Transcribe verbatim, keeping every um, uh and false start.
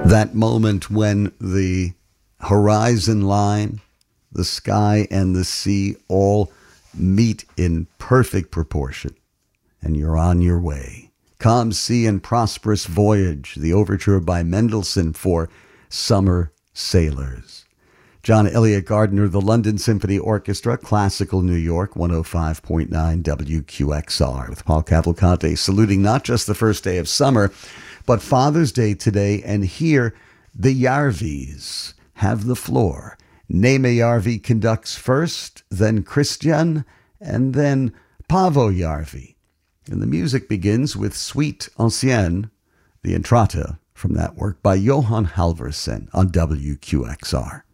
That moment when the horizon line, the sky and the sea all meet in perfect proportion, and you're on your way. Calm Sea and Prosperous Voyage, the overture by Mendelssohn for Summer Sailors. John Elliott Gardner, the London Symphony Orchestra, Classical New York, one oh five point nine W Q X R, with Paul Cavalcante saluting not just the first day of summer, but Father's Day today. And here, the Järvis have the floor. Neeme Järvi conducts first, then Christian, and then Paavo Järvi. And the music begins with Suite Ancienne, the entrata from that work by Johan Halvorsen on W Q X R.